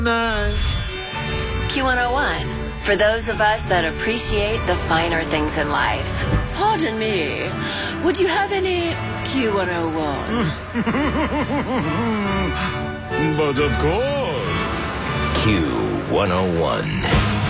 Q101, for those of us that appreciate the finer things in life. Pardon me, would you have any Q101? But of course. Q101.